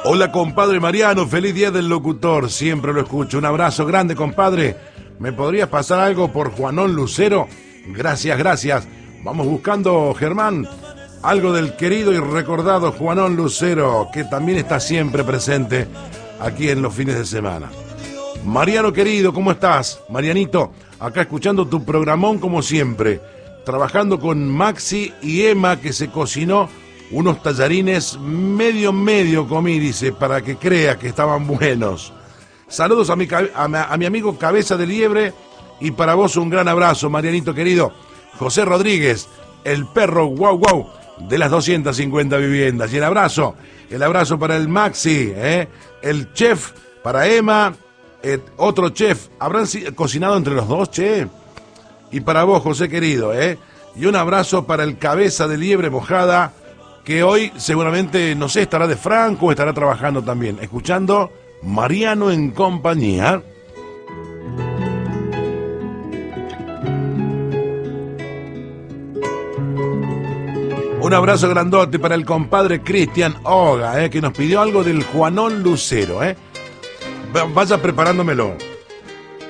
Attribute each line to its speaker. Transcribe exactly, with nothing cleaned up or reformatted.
Speaker 1: Hola, compadre Mariano, feliz día del locutor, siempre lo escucho. Un abrazo grande, compadre. ¿Me podrías pasar algo por Juanón Lucero? Gracias, gracias. Vamos buscando, Germán, algo del querido y recordado Juanón Lucero, que también está siempre presente aquí en los fines de semana. Mariano querido, ¿cómo estás? Marianito, acá escuchando tu programón como siempre, trabajando con Maxi y Emma, que se cocinó unos tallarines medio medio comí, dice, para que crea que estaban buenos. Saludos a mi, a, mi, a mi amigo Cabeza de Liebre, y para vos un gran abrazo, Marianito querido. José Rodríguez, el perro guau guau de las doscientas cincuenta viviendas. Y el abrazo, el abrazo para el Maxi, ¿eh? El chef para Emma, eh, otro chef. ¿Habrán cocinado entre los dos, che? Y para vos, José querido, ¿eh? Y un abrazo para el Cabeza de Liebre Mojada, que hoy seguramente, no sé, estará de Franco o estará trabajando también, escuchando Mariano en compañía. Un abrazo grandote para el compadre Cristian Oga, eh, que nos pidió algo del Juanón Lucero. Eh. Vaya preparándomelo.